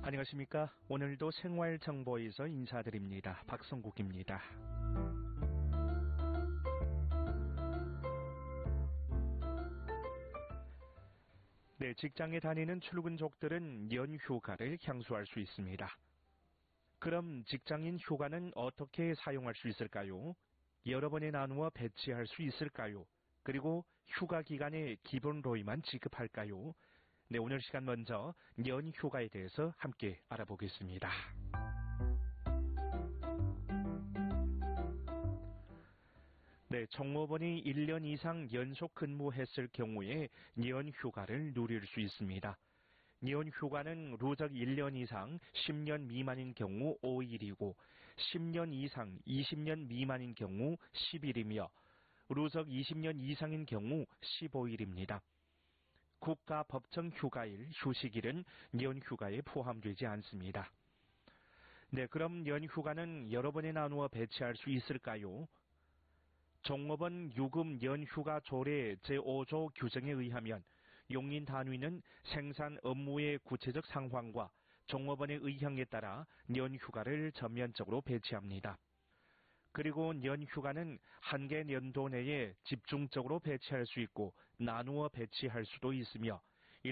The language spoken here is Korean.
안녕하십니까. 오늘도 생활정보에서 인사드립니다. 박성국입니다. 네, 직장에 다니는 출근족들은 연휴가를 향수할 수 있습니다. 그럼 직장인 휴가는 어떻게 사용할 수 있을까요? 여러 번에 나누어 배치할 수 있을까요? 그리고 휴가 기간에 기본로이만 지급할까요? 네, 오늘 시간 먼저 연휴가에 대해서 함께 알아보겠습니다. 네, 종업원이 1년 이상 연속 근무했을 경우에 연휴가를 누릴 수 있습니다. 연휴가는 누적 1년 이상 10년 미만인 경우 5일이고 10년 이상 20년 미만인 경우 10일이며 누적 20년 이상인 경우 15일입니다. 국가 법정 휴가일, 휴식일은 연휴가에 포함되지 않습니다. 네, 그럼 연휴가는 여러 번에 나누어 배치할 수 있을까요? 종업원 유급 연휴가 조례 제5조 규정에 의하면 용인 단위는 생산 업무의 구체적 상황과 종업원의 의향에 따라 연휴가를 전면적으로 배치합니다. 그리고 연휴가는 한 개 연도 내에 집중적으로 배치할 수 있고 나누어 배치할 수도 있으며